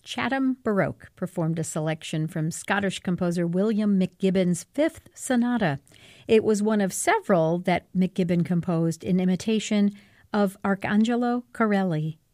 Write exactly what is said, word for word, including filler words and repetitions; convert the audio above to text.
Chatham Baroque performed a selection from Scottish composer William McGibbon's Fifth Sonata. It was one of several that McGibbon composed in imitation of Arcangelo Corelli.